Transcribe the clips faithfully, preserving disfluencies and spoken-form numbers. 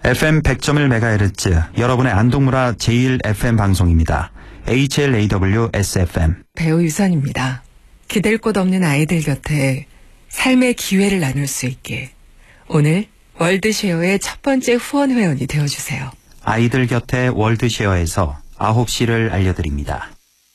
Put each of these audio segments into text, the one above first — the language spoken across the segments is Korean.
에프엠 백 점 일 메가헤르츠 여러분의 안동문화 제일 에프엠 방송입니다. 에이치엘에이더블유에스에프엠 배우 유선입니다. 기댈 곳 없는 아이들 곁에 삶의 기회를 나눌 수 있게 오늘 월드쉐어의 첫 번째 후원 회원이 되어주세요. 아이들 곁에 월드쉐어에서 아홉 시를 알려드립니다.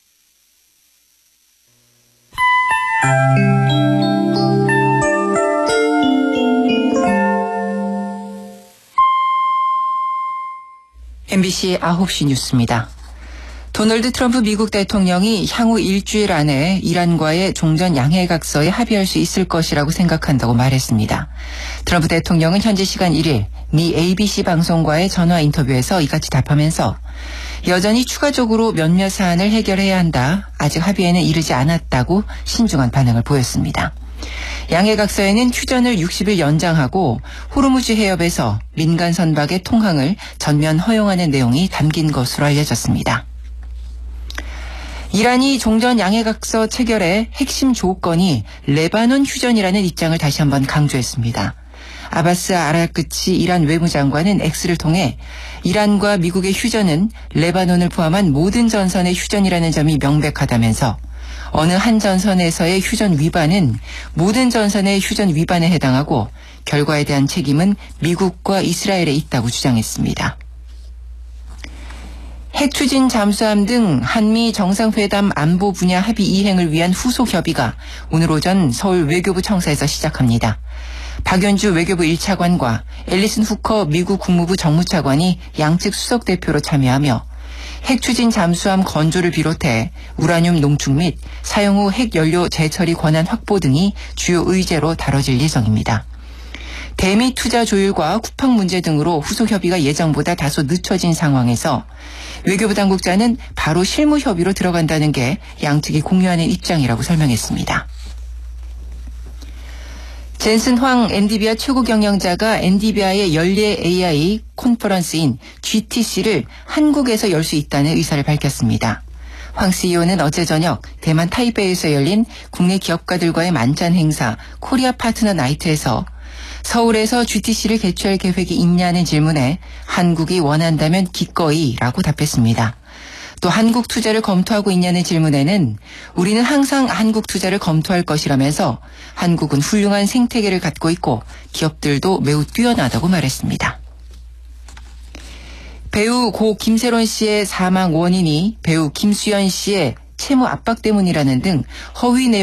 엠비씨 아홉 시 뉴스입니다. 도널드 트럼프 미국 대통령이 향후 일주일 안에 이란과의 종전 양해각서에 합의할 수 있을 것이라고 생각한다고 말했습니다. 트럼프 대통령은 현지 시간 일 일 미 에이비씨 방송과의 전화 인터뷰에서 이같이 답하면서 여전히 추가적으로 몇몇 사안을 해결해야 한다. 아직 합의에는 이르지 않았다고 신중한 반응을 보였습니다. 양해각서에는 휴전을 육십 일 연장하고 호르무즈 해협에서 민간 선박의 통항을 전면 허용하는 내용이 담긴 것으로 알려졌습니다. 이란이 종전 양해각서 체결의 핵심 조건이 레바논 휴전이라는 입장을 다시 한번 강조했습니다. 아바스 아라크치 이란 외무장관은 X를 통해 이란과 미국의 휴전은 레바논을 포함한 모든 전선의 휴전이라는 점이 명백하다면서 어느 한 전선에서의 휴전 위반은 모든 전선의 휴전 위반에 해당하고 결과에 대한 책임은 미국과 이스라엘에 있다고 주장했습니다. 핵추진 잠수함 등 한미 정상회담 안보 분야 합의 이행을 위한 후속 협의가 오늘 오전 서울 외교부 청사에서 시작합니다. 박연주 외교부 일 차관과 앨리슨 후커 미국 국무부 정무차관이 양측 수석 대표로 참여하며 핵추진 잠수함 건조를 비롯해 우라늄 농축 및 사용 후 핵연료 재처리 권한 확보 등이 주요 의제로 다뤄질 예정입니다. 대미 투자 조율과 쿠팡 문제 등으로 후속 협의가 예정보다 다소 늦춰진 상황에서 외교부 당국자는 바로 실무 협의로 들어간다는 게 양측이 공유하는 입장이라고 설명했습니다. 젠슨 황 엔디비아 최고 경영자가 엔디비아의 연례 에이아이 컨퍼런스인 지티씨를 한국에서 열 수 있다는 의사를 밝혔습니다. 황 씨이오는 어제 저녁 대만 타이베이에서 열린 국내 기업가들과의 만찬 행사 코리아 파트너 나이트에서 서울에서 지티씨를 개최할 계획이 있냐는 질문에 한국이 원한다면 기꺼이라고 답했습니다. 또 한국 투자를 검토하고 있냐는 질문에는 우리는 항상 한국 투자를 검토할 것이라면서 한국은 훌륭한 생태계를 갖고 있고 기업들도 매우 뛰어나다고 말했습니다. 배우 고 김세론 씨의 사망 원인이 배우 김수현 씨의 채무 압박 때문이라는 등 허위 내용